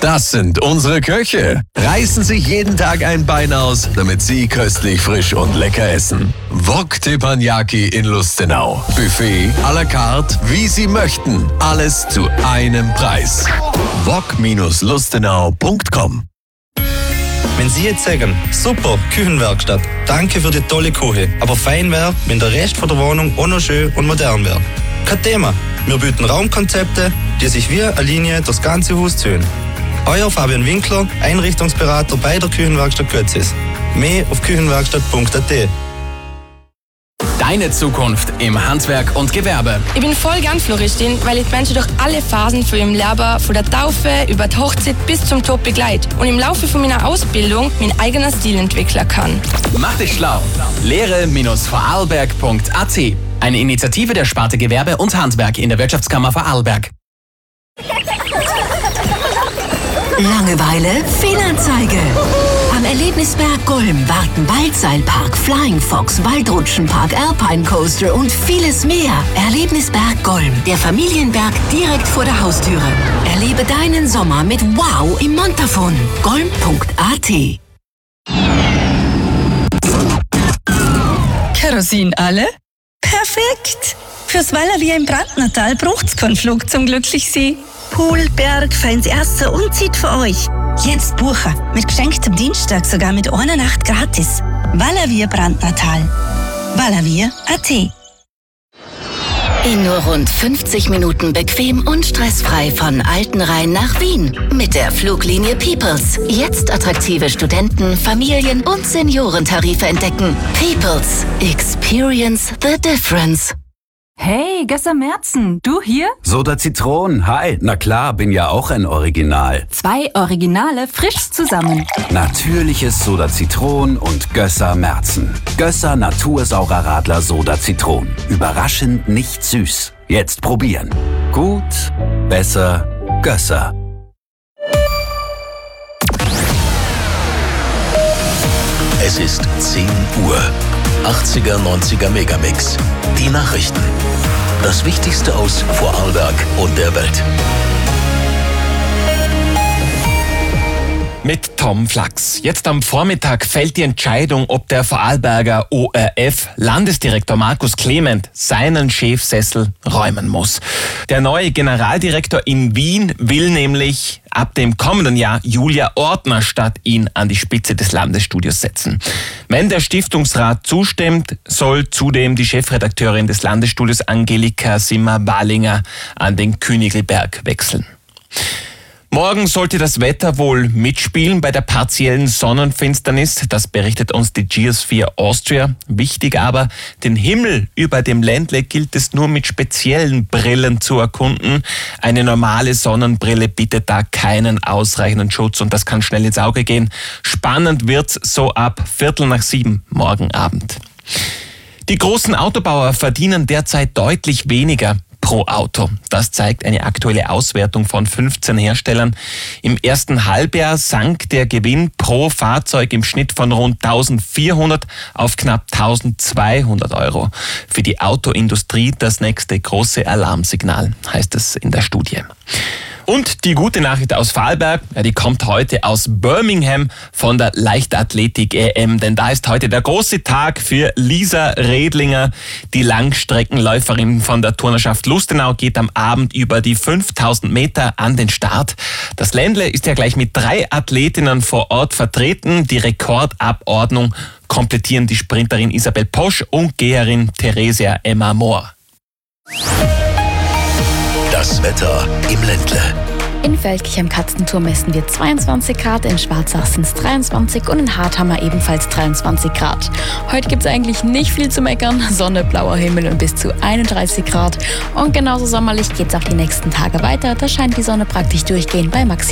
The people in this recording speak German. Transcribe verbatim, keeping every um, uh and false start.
Das sind unsere Köche. Reißen sich jeden Tag ein Bein aus, damit Sie köstlich, frisch und lecker essen. Wok Teppanyaki in Lustenau. Buffet à la carte, wie Sie möchten. Alles zu einem Preis. wok Bindestrich lustenau Punkt com. Wenn Sie jetzt sagen, super, Küchenwerkstatt, danke für die tolle Küche, aber fein wäre, wenn der Rest von der Wohnung auch noch schön und modern wäre. Kein Thema, wir bieten Raumkonzepte, die sich wie eine Linie durchs ganze Haus ziehen. Euer Fabian Winkler, Einrichtungsberater bei der Küchenwerkstatt Götzis. Mehr auf küchenwerkstatt Punkt a t. Deine Zukunft im Handwerk und Gewerbe. Ich bin voll gern Floristin, weil ich die Menschen durch alle Phasen von ihrem Leben, von der Taufe über die Hochzeit bis zum Tod begleite und im Laufe von meiner Ausbildung meinen eigenen Stil entwickeln kann. Mach dich schlau. Lehre Vorarlberg Punkt a t. Eine Initiative der Sparte Gewerbe und Handwerk in der Wirtschaftskammer Vorarlberg. Langeweile? Fehlanzeige. Am Erlebnisberg Golm warten Waldseilpark, Flying Fox, Waldrutschenpark, Alpine Coaster und vieles mehr. Erlebnisberg Golm, der Familienberg direkt vor der Haustüre. Erlebe deinen Sommer mit Wow im Montafon. golm Punkt a t. Kerosin alle? Perfekt! Fürs Wallerwier im Brandnertal braucht's keinen Flug zum Glücklichsein. Pool, Berg, feins Essen und Zeit für euch. Jetzt buchen. Mit Geschenk zum Dienstag sogar mit einer Nacht gratis. Wallerwier Brandnertal. Wallerwier Punkt a t. In nur rund fünfzig Minuten bequem und stressfrei von Altenrhein nach Wien. Mit der Fluglinie Peoples. Jetzt attraktive Studenten-, Familien- und Seniorentarife entdecken. Peoples. Experience the difference. Hey, Gösser Merzen, du hier? Soda Zitron, hi. Na klar, bin ja auch ein Original. Zwei Originale frisch zusammen. Natürliches Soda Zitron und Gösser Merzen. Gösser Natursaurer Radler Soda Zitron. Überraschend nicht süß. Jetzt probieren. Gut, besser, Gösser. Es ist zehn Uhr. achtziger, neunziger Megamix. Die Nachrichten. Das Wichtigste aus Vorarlberg und der Welt. Mit Tom Flachs. Jetzt am Vormittag fällt die Entscheidung, ob der Vorarlberger O R F-Landesdirektor Markus Clement seinen Chefsessel räumen muss. Der neue Generaldirektor in Wien will nämlich ab dem kommenden Jahr Julia Ortner statt ihn an die Spitze des Landesstudios setzen. Wenn der Stiftungsrat zustimmt, soll zudem die Chefredakteurin des Landesstudios Angelika Simmer-Wallinger an den Königlberg wechseln. Morgen sollte das Wetter wohl mitspielen bei der partiellen Sonnenfinsternis. Das berichtet uns die Geosphere Austria. Wichtig aber, den Himmel über dem Ländle gilt es nur mit speziellen Brillen zu erkunden. Eine normale Sonnenbrille bietet da keinen ausreichenden Schutz und das kann schnell ins Auge gehen. Spannend wird's so ab Viertel nach sieben morgen Abend. Die großen Autobauer verdienen derzeit deutlich weniger pro Auto. Das zeigt eine aktuelle Auswertung von fünfzehn Herstellern. Im ersten Halbjahr sank der Gewinn pro Fahrzeug im Schnitt von rund eintausendvierhundert auf knapp eintausendzweihundert Euro. Für die Autoindustrie das nächste große Alarmsignal, heißt es in der Studie. Und die gute Nachricht aus Vorarlberg, ja, die kommt heute aus Birmingham von der Leichtathletik-E M. Denn da ist heute der große Tag für Lisa Redlinger. Die Langstreckenläuferin von der Turnerschaft Lustenau geht am Abend über die fünftausend Meter an den Start. Das Ländle ist ja gleich mit drei Athletinnen vor Ort vertreten. Die Rekordabordnung komplettieren die Sprinterin Isabel Posch und Geherin Theresia Emma Mohr. Das Wetter im Ländle. In Feldkirch am Katzenturm messen wir zweiundzwanzig Grad, in Schwarzach sind es dreiundzwanzig und in Harthammer ebenfalls dreiundzwanzig Grad. Heute gibt es eigentlich nicht viel zu meckern, Sonne, blauer Himmel und bis zu einunddreißig Grad. Und genauso sommerlich geht es auch die nächsten Tage weiter, da scheint die Sonne praktisch durchgehend bei maximal